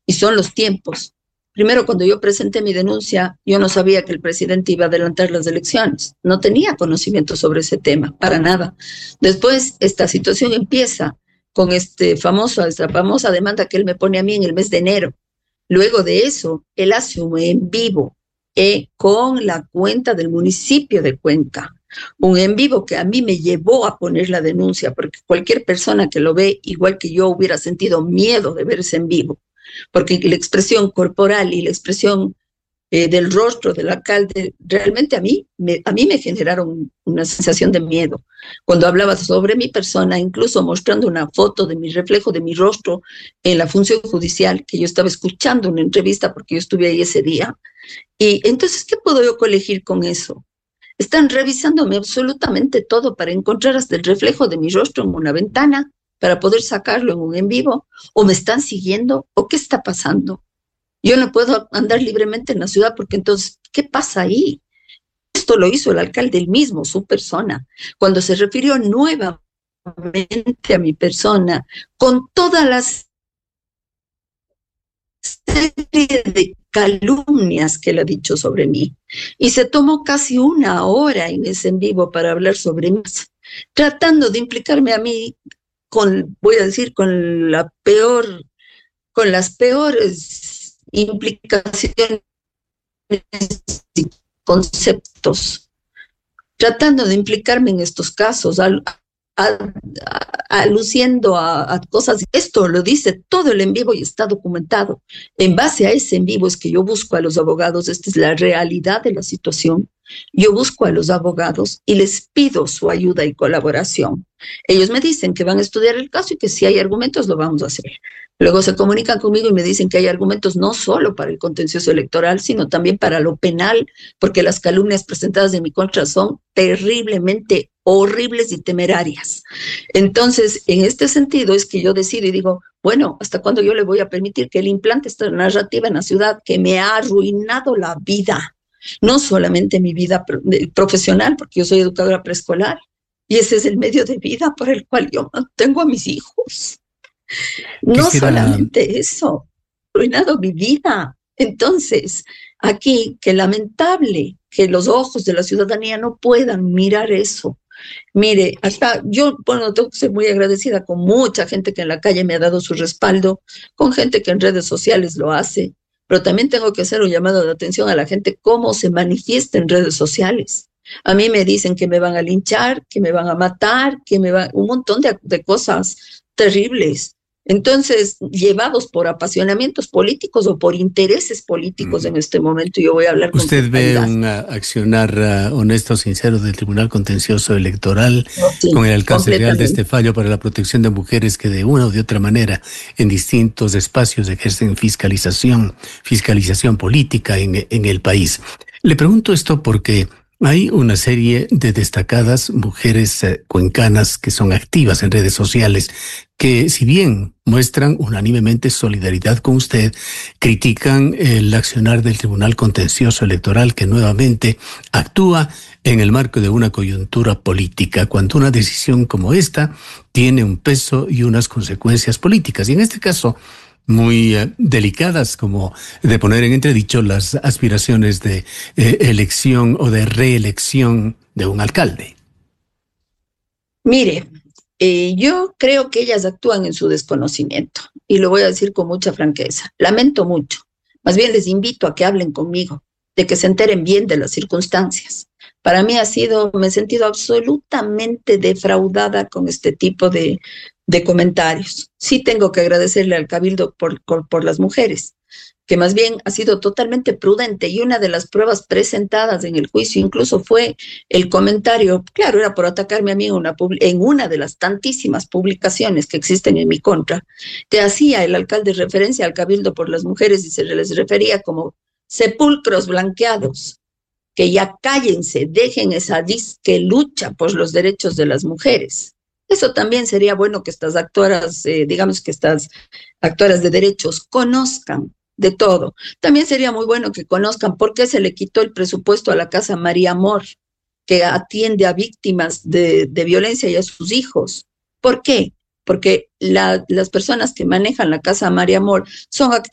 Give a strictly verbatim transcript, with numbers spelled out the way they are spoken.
y son los tiempos. Primero, cuando yo presenté mi denuncia, yo no sabía que el presidente iba a adelantar las elecciones. No tenía conocimiento sobre ese tema, para nada. Después, esta situación empieza con este famoso, esta famosa demanda que él me pone a mí en el mes de enero. Luego de eso, él hace un en vivo eh, con la cuenta del municipio de Cuenca. Un en vivo que a mí me llevó a poner la denuncia, porque cualquier persona que lo ve, igual que yo, hubiera sentido miedo de verse en vivo, porque la expresión corporal y la expresión eh, del rostro del alcalde realmente a mí, me, a mí me generaron una sensación de miedo. Cuando hablaba sobre mi persona, incluso mostrando una foto de mi reflejo, de mi rostro en la función judicial, que yo estaba escuchando una entrevista porque yo estuve ahí ese día. Y entonces, ¿qué puedo yo colegir con eso? Están revisándome absolutamente todo para encontrar hasta el reflejo de mi rostro en una ventana, para poder sacarlo en un en vivo, o me están siguiendo, o qué está pasando. Yo no puedo andar libremente en la ciudad porque entonces, ¿qué pasa ahí? Esto lo hizo el alcalde él mismo, su persona, cuando se refirió nuevamente a mi persona, con todas las serie de calumnias que él ha dicho sobre mí. Y se tomó casi una hora en ese en vivo para hablar sobre mí, tratando de implicarme a mí con, voy a decir, con la peor, con las peores implicaciones y conceptos, tratando de implicarme en estos casos, al, a, a, aluciendo a, a cosas. Esto lo dice todo el en vivo y está documentado. En base a ese en vivo es que yo busco a los abogados. Esta es la realidad de la situación. Yo busco a los abogados y les pido su ayuda y colaboración. Ellos me dicen que van a estudiar el caso y que si hay argumentos lo vamos a hacer. Luego se comunican conmigo y me dicen que hay argumentos no solo para el contencioso electoral, sino también para lo penal, porque las calumnias presentadas en mi contra son terriblemente horribles y temerarias. Entonces, en este sentido es que yo decido y digo, bueno, ¿hasta cuándo yo le voy a permitir que él implante esta narrativa en la ciudad que me ha arruinado la vida? No solamente mi vida profesional, porque yo soy educadora preescolar, y ese es el medio de vida por el cual yo mantengo a mis hijos. No Quisiera... solamente eso, arruinado mi vida. Entonces, aquí, qué lamentable que los ojos de la ciudadanía no puedan mirar eso. Mire, hasta yo, bueno, tengo que ser muy agradecida con mucha gente que en la calle me ha dado su respaldo, con gente que en redes sociales lo hace, pero también tengo que hacer un llamado de atención a la gente cómo se manifiesta en redes sociales. A mí me dicen que me van a linchar, que me van a matar, que me van, un montón de, de cosas terribles. Entonces, llevados por apasionamientos políticos o por intereses políticos mm. en este momento, yo voy a hablar con ¿Usted ve un uh, accionar uh, honesto, sincero del Tribunal Contencioso Electoral no, sí, con el alcance real de este fallo para la protección de mujeres que de una o de otra manera en distintos espacios ejercen fiscalización, fiscalización política en, en el país? Le pregunto esto porque hay una serie de destacadas mujeres eh, cuencanas que son activas en redes sociales que, si bien muestran unánimemente solidaridad con usted, critican el accionar del Tribunal Contencioso Electoral que nuevamente actúa en el marco de una coyuntura política, cuando una decisión como esta tiene un peso y unas consecuencias políticas. Y en este caso, muy eh, delicadas, como de poner en entredicho las aspiraciones de eh, elección o de reelección de un alcalde. Mire, eh, yo creo que ellas actúan en su desconocimiento, y lo voy a decir con mucha franqueza. Lamento mucho. Más bien les invito a que hablen conmigo, de que se enteren bien de las circunstancias. Para mí ha sido, me he sentido absolutamente defraudada con este tipo de, de comentarios. Sí tengo que agradecerle al Cabildo por, por, por las mujeres, que más bien ha sido totalmente prudente, y una de las pruebas presentadas en el juicio incluso fue el comentario, claro, era por atacarme a mí en una, en una de las tantísimas publicaciones que existen en mi contra, que hacía el alcalde referencia al Cabildo por las mujeres y se les refería como sepulcros blanqueados, que ya cállense, dejen esa disque lucha por los derechos de las mujeres. Eso también sería bueno que estas actoras, eh, digamos que estas actoras de derechos conozcan de todo. También sería muy bueno que conozcan por qué se le quitó el presupuesto a la Casa María Amor, que atiende a víctimas de, de violencia y a sus hijos. ¿Por qué? Porque la, las personas que manejan la Casa María Amor son activistas